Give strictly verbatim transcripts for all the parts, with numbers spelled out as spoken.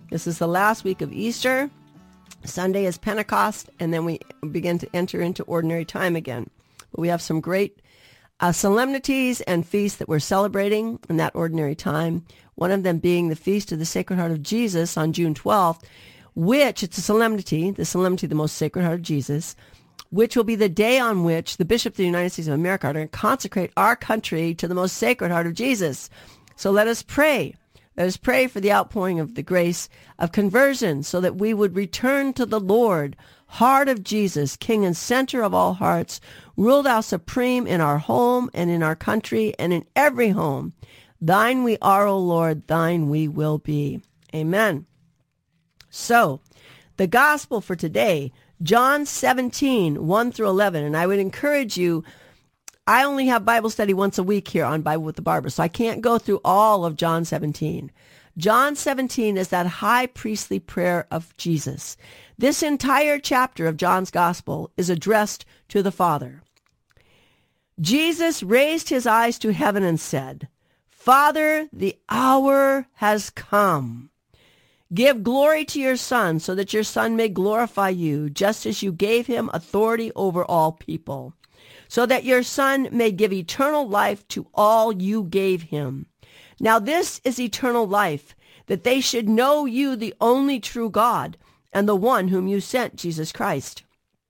This is the last week of Easter. Sunday is Pentecost, and then we begin to enter into ordinary time again. But we have some great uh, solemnities and feasts that we're celebrating in that ordinary time. One of them being the Feast of the Sacred Heart of Jesus on June twelfth, which, it's a solemnity, the solemnity of the Most Sacred Heart of Jesus, which will be the day on which the Bishop of the United States of America are going to consecrate our country to the Most Sacred Heart of Jesus. So let us pray. Let us pray for the outpouring of the grace of conversion so that we would return to the Lord, Heart of Jesus, King and center of all hearts. Rule thou supreme in our home and in our country and in every home. Thine we are, O Lord, thine we will be. Amen. So, the gospel for today, John seventeen, one through eleven, and I would encourage you, I only have Bible study once a week here on Bible with the Barber, so I can't go through all of John seventeen. John seventeen is that high priestly prayer of Jesus. This entire chapter of John's gospel is addressed to the Father. Jesus raised his eyes to heaven and said, Father, the hour has come. Give glory to your Son, so that your Son may glorify you, just as you gave him authority over all people, so that your Son may give eternal life to all you gave him. Now this is eternal life, that they should know you, the only true God, and the one whom you sent, Jesus Christ.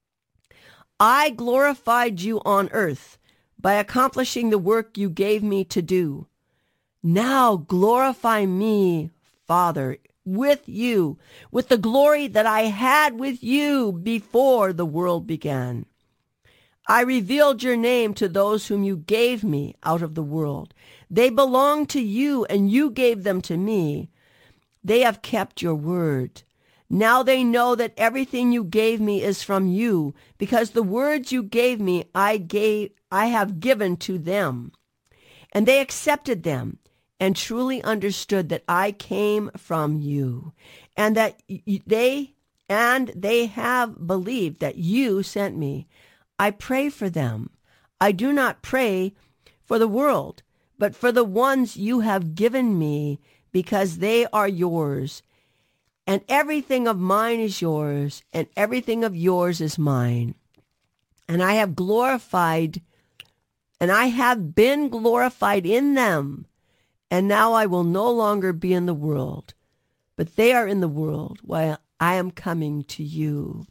I glorified you on earth by accomplishing the work you gave me to do. Now glorify me, Father, with you, with the glory that I had with you before the world began. I revealed your name to those whom you gave me out of the world. They belong to you, and you gave them to me. They have kept your word. Now they know that everything you gave me is from you, because the words you gave me I gave I have given to them. And they accepted them and truly understood that I came from you, and that they and they have believed that you sent me. I pray for them. I do not pray for the world, but for the ones you have given me, because they are yours. And everything of mine is yours, and everything of yours is mine. And I have glorified, and I have been glorified in them. And now I will no longer be in the world, but they are in the world while I am coming to you.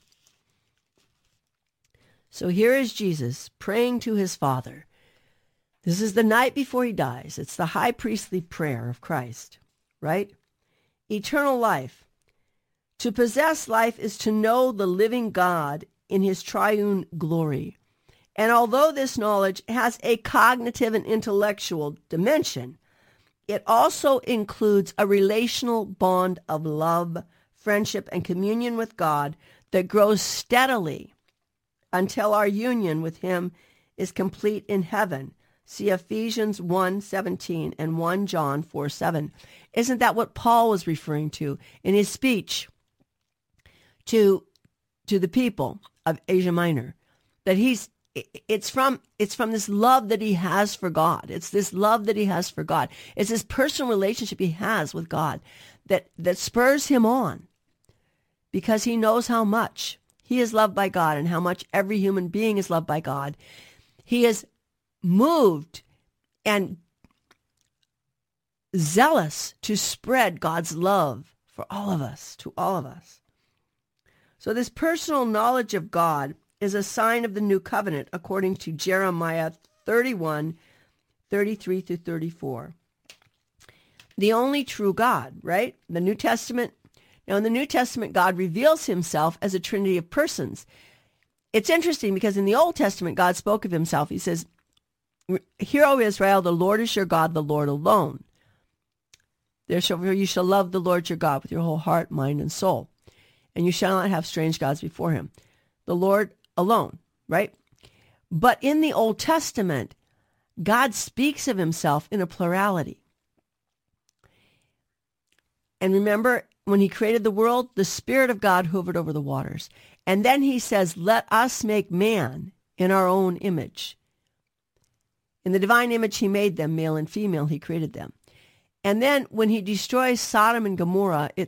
So here is Jesus praying to his Father. This is the night before he dies. It's the high priestly prayer of Christ, right? Eternal life. To possess life is to know the living God in his triune glory. And although this knowledge has a cognitive and intellectual dimension, it also includes a relational bond of love, friendship, and communion with God that grows steadily until our union with him is complete in heaven. See Ephesians one seventeen and First John four seven. Isn't that what Paul was referring to in his speech to, to the people of Asia Minor? That he's It's from it's from this love that he has for God. It's this love that he has for God. It's this personal relationship he has with God that, that spurs him on, because he knows how much he is loved by God and how much every human being is loved by God. He is moved and zealous to spread God's love for all of us, to all of us. So this personal knowledge of God is a sign of the new covenant, according to Jeremiah thirty-one, thirty-three through thirty-four. The only true God, right? The New Testament. Now, in the New Testament, God reveals himself as a trinity of persons. It's interesting because in the Old Testament, God spoke of himself. He says, Hear, O Israel, the Lord is your God, the Lord alone. Therefore, you shall love the Lord your God with your whole heart, mind, and soul. And you shall not have strange gods before him. The Lord alone, right? But in the Old Testament, God speaks of himself in a plurality. And remember, when he created the world, the Spirit of God hovered over the waters. And then he says, let us make man in our own image. In the divine image he made them, male and female, he created them. And then when he destroys Sodom and Gomorrah, it